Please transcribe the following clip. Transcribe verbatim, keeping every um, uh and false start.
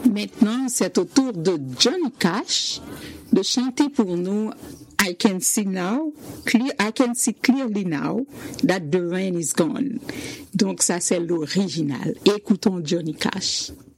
Maintenant, c'est au tour de Johnny Cash de chanter pour nous I can see now, clear, I can see clearly now that the rain is gone. Donc ça, c'est l'original. Écoutons Johnny Cash.